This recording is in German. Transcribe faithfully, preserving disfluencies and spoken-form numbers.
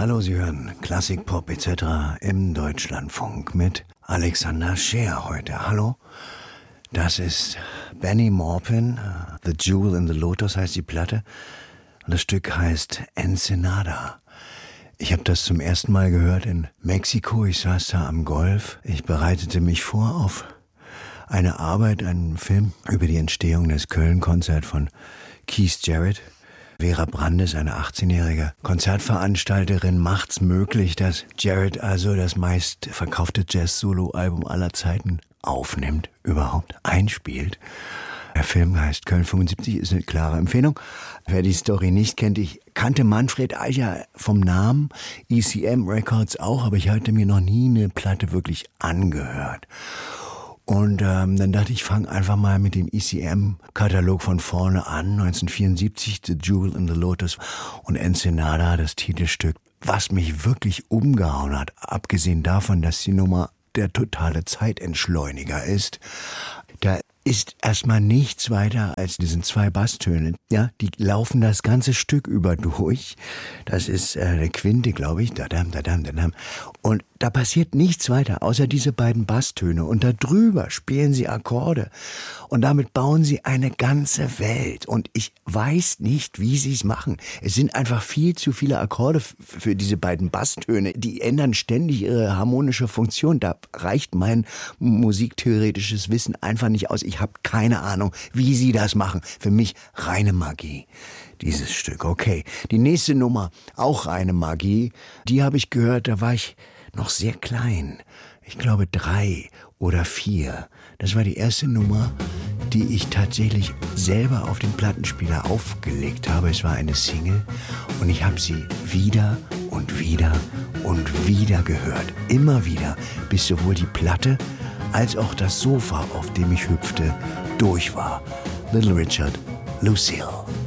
Hallo, Sie hören Klassik, Pop et cetera im Deutschlandfunk mit Alexander Scheer heute. Hallo, das ist Benny Maupin, The Jewel in the Lotus heißt die Platte und das Stück heißt Ensenada. Ich habe das zum ersten Mal gehört in Mexiko, ich saß da am Golf. Ich bereitete mich vor auf eine Arbeit, einen Film über die Entstehung des Köln-Konzert von Keith Jarrett. Vera Brandes, eine achtzehnjährige Konzertveranstalterin, macht's möglich, dass Jarrett also das meistverkaufte Jazz-Solo-Album aller Zeiten aufnimmt, überhaupt einspielt. Der Film heißt Köln fünfundsiebzig, ist eine klare Empfehlung. Wer die Story nicht kennt, ich kannte Manfred Eicher vom Namen, E C M Records auch, aber ich hatte mir noch nie eine Platte wirklich angehört. Und ähm, dann dachte ich, ich fange einfach mal mit dem E C M-Katalog von vorne an. neunzehnhundertvierundsiebzig, The Jewel in the Lotus und Ensenada, das Titelstück. Was mich wirklich umgehauen hat, abgesehen davon, dass die Nummer der totale Zeitentschleuniger ist, da ist erstmal nichts weiter als diesen zwei Basstöne. Ja, die laufen das ganze Stück über durch. Das ist äh, eine Quinte, glaube ich. Dadam, dadam, dadam. Und da passiert nichts weiter, außer diese beiden Basstöne. Und da drüber spielen sie Akkorde. Und damit bauen sie eine ganze Welt. Und ich weiß nicht, wie sie es machen. Es sind einfach viel zu viele Akkorde f- für diese beiden Basstöne. Die ändern ständig ihre harmonische Funktion. Da reicht mein musiktheoretisches Wissen einfach nicht aus. Ich habe keine Ahnung, wie sie das machen. Für mich reine Magie, dieses Stück. Okay, die nächste Nummer, auch reine Magie. Die habe ich gehört, da war ich noch sehr klein. Ich glaube drei oder vier. Das war die erste Nummer, die ich tatsächlich selber auf den Plattenspieler aufgelegt habe. Es war eine Single und ich habe sie wieder und wieder und wieder gehört. Immer wieder, bis sowohl die Platte als auch das Sofa, auf dem ich hüpfte, durch war. Little Richard, Lucille.